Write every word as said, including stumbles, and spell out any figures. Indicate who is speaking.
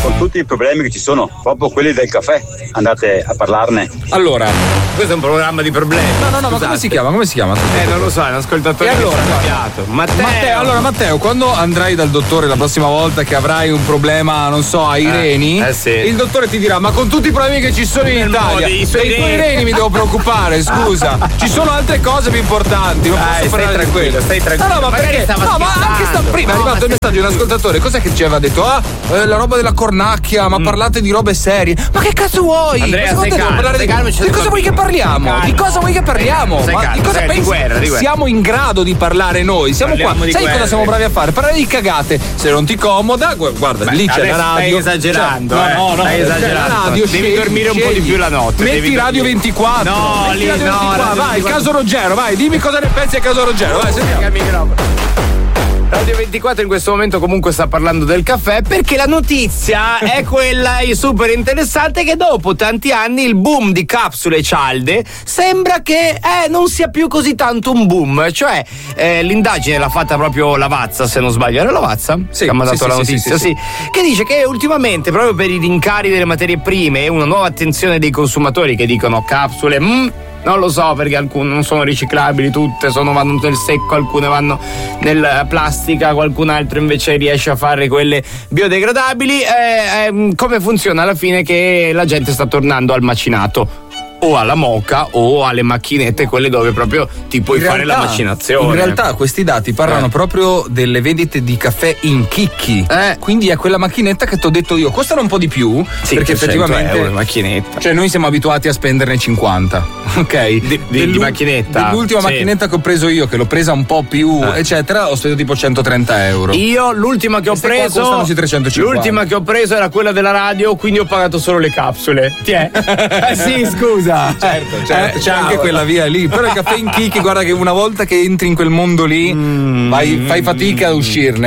Speaker 1: con tutti i problemi che ci sono, proprio quelli del caffè, andate a parlarne.
Speaker 2: Allora,
Speaker 3: questo è un programma di problemi.
Speaker 2: No, no, no, ma come si chiama? Come si chiama?
Speaker 3: Eh, non lo so, è un ascoltatore.
Speaker 2: E allora,
Speaker 3: Matteo.
Speaker 2: Matteo, allora Matteo, quando andrai dal dottore la prossima volta che avrai un problema, non so, ai
Speaker 3: eh,
Speaker 2: reni,
Speaker 3: eh sì.
Speaker 2: il dottore ti dirà: ma con tutti i problemi che ci sono in Italia,
Speaker 3: dei
Speaker 2: dei tuoi reni mi devo preoccupare, scusa. Ci sono altre cose più importanti, non posso
Speaker 3: eh,
Speaker 2: parlare di quello.
Speaker 3: Stai tranquillo.
Speaker 2: No, no, ma perché? No, ma anche sta, prima è
Speaker 3: no,
Speaker 2: arrivato il messaggio di un ascoltatore, cos'è che ci aveva detto? Ah, eh, la roba della cornacchia, ma mm. parlate di robe serie. Ma che cazzo vuoi?
Speaker 3: Andrea,
Speaker 2: ma
Speaker 3: stai calmo,
Speaker 2: parlare
Speaker 3: stai
Speaker 2: di,
Speaker 3: calmo,
Speaker 2: di cosa vuoi che parliamo?
Speaker 3: calmo.
Speaker 2: Di cosa vuoi che parliamo?
Speaker 3: Stai
Speaker 2: Ma
Speaker 3: calmo,
Speaker 2: di cosa
Speaker 3: stai,
Speaker 2: pensi?
Speaker 3: di guerra, di guerra.
Speaker 2: Siamo in grado di parlare noi, siamo
Speaker 3: Parliamo
Speaker 2: qua.
Speaker 3: di
Speaker 2: Sai
Speaker 3: guerre.
Speaker 2: cosa siamo bravi a fare? Parlare di cagate. Se non ti comoda, gu- guarda,
Speaker 3: Beh,
Speaker 2: lì c'è la radio.
Speaker 3: Stai esagerando,
Speaker 2: cioè,
Speaker 3: eh.
Speaker 2: no, no, no,
Speaker 3: stai esagerando.
Speaker 2: La radio,
Speaker 3: devi
Speaker 2: scegli,
Speaker 3: dormire un
Speaker 2: scegli.
Speaker 3: po' di più la notte.
Speaker 2: Metti
Speaker 3: devi
Speaker 2: Radio ventiquattro.
Speaker 3: No,
Speaker 2: metti
Speaker 3: lì
Speaker 2: Radio
Speaker 3: no,
Speaker 2: ventiquattro.
Speaker 3: Radio
Speaker 2: Vai,
Speaker 3: ventiquattro.
Speaker 2: Caso Ruggero, vai, dimmi cosa ne pensi a Caso Ruggero. Vai, sentiamo.
Speaker 3: Radio ventiquattro in questo momento comunque sta parlando del caffè perché la notizia è quella super interessante che dopo tanti anni il boom di capsule cialde sembra che eh, non sia più così tanto un boom, cioè eh, l'indagine l'ha fatta proprio Lavazza, se non sbaglio era Lavazza
Speaker 2: sì,
Speaker 3: che ha mandato
Speaker 2: sì,
Speaker 3: la
Speaker 2: sì,
Speaker 3: notizia
Speaker 2: sì, sì,
Speaker 3: sì, che dice che ultimamente proprio per i rincari delle materie prime e una nuova attenzione dei consumatori che dicono capsule mm, non lo so perché alcune non sono riciclabili, tutte sono, vanno nel secco, alcune vanno nella plastica, qualcun altro invece riesce a fare quelle biodegradabili. Eh, eh, come funziona alla fine? Che la gente sta tornando al macinato o alla moka o alle macchinette, quelle dove proprio ti puoi
Speaker 2: In
Speaker 3: fare
Speaker 2: realtà-
Speaker 3: la macinazione.
Speaker 2: In realtà questi dati parlano
Speaker 3: Eh.
Speaker 2: proprio delle vendite di caffè in chicchi.
Speaker 3: Eh.
Speaker 2: Quindi è quella macchinetta che ti ho detto io. Costano un po' di più.
Speaker 3: Sì,
Speaker 2: perché effettivamente.
Speaker 3: euro, macchinetta.
Speaker 2: Cioè, noi siamo abituati a spenderne cinquanta. Ok?
Speaker 3: Di- di- di
Speaker 2: Dell'u-
Speaker 3: macchinetta?
Speaker 2: Dell'ultima
Speaker 3: Sì.
Speaker 2: macchinetta che ho preso io, che l'ho presa un po' più,
Speaker 3: Eh.
Speaker 2: eccetera, ho speso tipo centotrenta euro.
Speaker 3: Io l'ultima che ho
Speaker 2: Queste qua
Speaker 3: preso
Speaker 2: costano sui trecentocinquanta.
Speaker 3: l'ultima che ho preso era quella della radio, quindi ho pagato solo le capsule. Ti è? Eh sì, scusa.
Speaker 2: Certo, certo,
Speaker 3: Eh,
Speaker 2: c'è anche
Speaker 3: ciao.
Speaker 2: quella via lì. Però il caffè in chicchi, guarda che una volta che entri in quel mondo lì, vai, fai fatica a uscirne.